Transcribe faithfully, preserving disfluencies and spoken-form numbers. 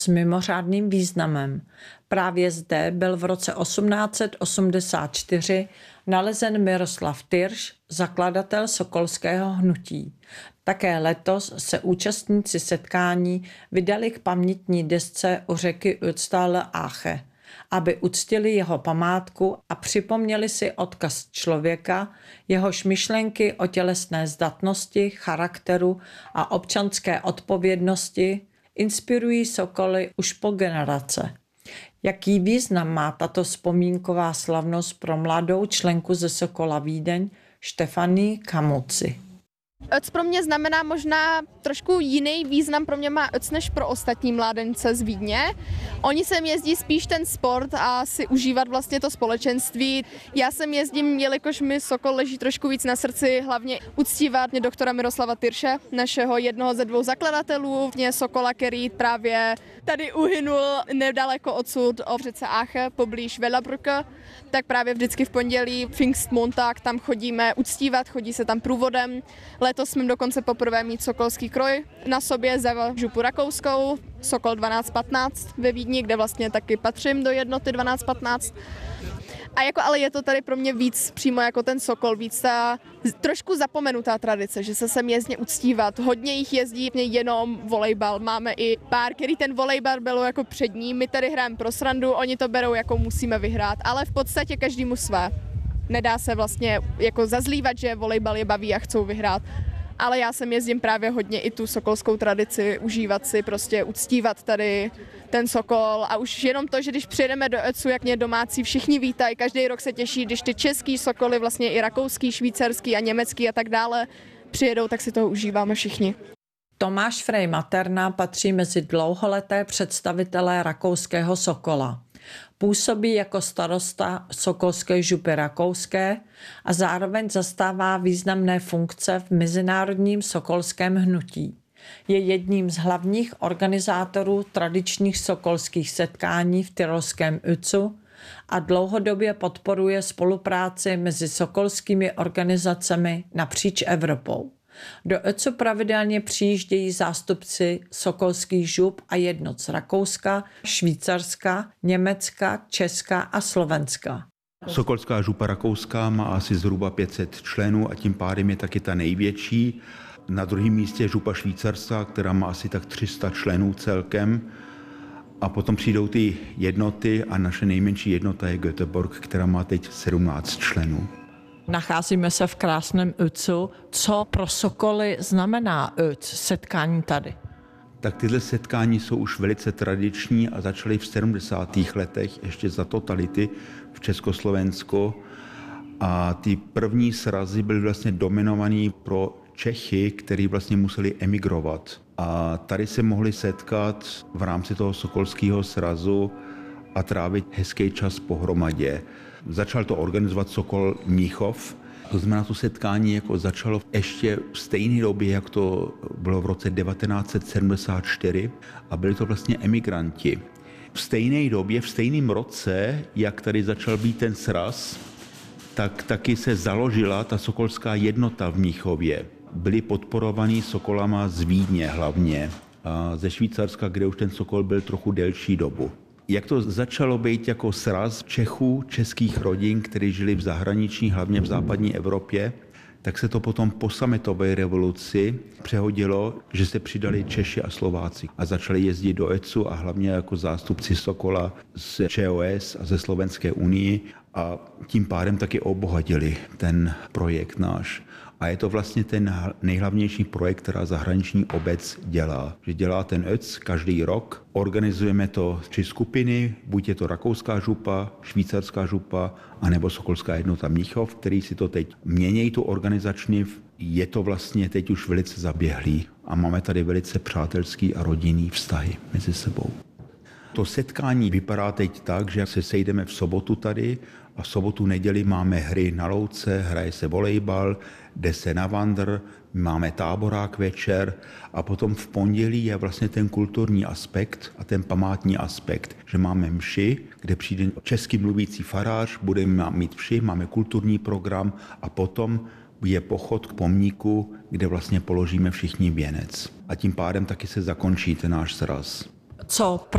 s mimořádným významem. Právě zde byl v roce osmnáct set osmdesát čtyři nalezen Miroslav Tyrš, zakladatel sokolského hnutí. Také letos se účastníci setkání vydali k pamětní desce u řeky Ötztaler Ache, aby uctili jeho památku a připomněli si odkaz člověka, jehož myšlenky o tělesné zdatnosti, charakteru a občanské odpovědnosti inspirují sokoly už po generace. Jaký význam má tato vzpomínková slavnost pro mladou členku ze Sokola Vídeň Štefanii Kamuci? Ötz pro mě znamená možná trošku jiný význam pro mě má Ötz než pro ostatní mládence z Vídně. Oni sem jezdí spíš ten sport a si užívat vlastně to společenství. Já sem jezdím, jelikož mi Sokol leží trošku víc na srdci, hlavně uctívat mě doktora Miroslava Tyrše, našeho jednoho ze dvou zakladatelů, mě Sokola, který právě tady uhynul nedaleko odsud o řece Ache, poblíž Velabrucke. Tak právě vždycky v pondělí Pfingstmontag tam chodíme uctívat, chodí se tam průvodem. Letos jsme dokonce poprvé mít sokolský kroj na sobě za župu rakouskou, Sokol dvanáct patnáct ve Vídni, kde vlastně taky patřím do jednoty dvanáct patnáct. A jako ale je to tady pro mě víc přímo jako ten Sokol, víc ta trošku zapomenutá tradice, že se sem jezdně uctívat. Hodně jich jezdí jenom volejbal. Máme i pár, který ten volejbal byl jako přední. My tady hrajeme pro srandu, oni to berou jako musíme vyhrát, ale v podstatě každému své. Nedá se vlastně jako zazlívat, že volejbal je baví a chcou vyhrát. Ale já sem jezdím právě hodně i tu sokolskou tradici, užívat si, prostě uctívat tady ten Sokol a už jenom to, že když přijedeme do Ötzu, jak mě domácí všichni vítají, každý rok se těší, když ty český Sokoly, vlastně i rakouský, švýcarský a německý a tak dále přijedou, tak si toho užíváme všichni. Tomáš Frej Materna patří mezi dlouholeté představitelé rakouského Sokola. Působí jako starosta Sokolské župy rakouské a zároveň zastává významné funkce v mezinárodním sokolském hnutí. Je jedním z hlavních organizátorů tradičních sokolských setkání v tyrolském Ötzu a dlouhodobě podporuje spolupráci mezi sokolskými organizacemi napříč Evropou. Do Ötzu pravidelně přijíždějí zástupci sokolských žup a jednot z Rakouska, Švýcarska, Německa, Česka a Slovenska. Sokolská župa rakouská má asi zhruba pět set členů a tím pádem je taky ta největší. Na druhém místě je župa švýcarská, která má asi tak tři sta členů celkem. A potom přijdou ty jednoty a naše nejmenší jednota je Göteborg, která má teď sedmnáct členů. Nacházíme se v krásném Ötzu. Co pro Sokoly znamená Ötz, setkání tady? Tak tyhle setkání jsou už velice tradiční a začaly v sedmdesátých letech, ještě za totality v Československu. A ty první srazy byly vlastně dominovaný pro Čechy, kteří vlastně museli emigrovat. A tady se mohli setkat v rámci toho sokolského srazu a trávit hezký čas pohromadě. Začal to organizovat Sokol Mnichov. To znamená, to setkání jako začalo ještě v stejné době, jak to bylo v roce devatenáct set sedmdesát čtyři a byli to vlastně emigranti. V stejné době, v stejném roce, jak tady začal být ten sraz, tak taky se založila ta sokolská jednota v Mnichově. Byli podporovaní sokolama z Vídně hlavně a ze Švýcarska, kde už ten Sokol byl trochu delší dobu. Jak to začalo být jako sraz Čechů, českých rodin, kteří žili v zahraničí, hlavně v západní Evropě, tak se to potom po sametové revoluci přehodilo, že se přidali Češi a Slováci a začali jezdit do Ötzu a hlavně jako zástupci Sokola z ČOS a ze Slovenské unii a tím pádem taky obohatili ten projekt náš. A je to vlastně ten nejhlavnější projekt, která zahraniční obec dělá. Že dělá ten Ötz každý rok. Organizujeme to tři skupiny, buď je to rakouská župa, švýcarská župa, anebo Sokolská jednota Mnichov, který si to teď mění tu organizační. Je to vlastně teď už velice zaběhlý a máme tady velice přátelský a rodinný vztahy mezi sebou. To setkání vypadá teď tak, že se sejdeme v sobotu tady a v sobotu, neděli máme hry na louce, hraje se volejbal, jde se na vandr, máme táborák večer a potom v pondělí je vlastně ten kulturní aspekt a ten památní aspekt, že máme mši, kde přijde český mluvící farář, budeme mít mši, máme kulturní program a potom je pochod k pomníku, kde vlastně položíme všichni věnec. A tím pádem taky se zakončí ten náš sraz. Co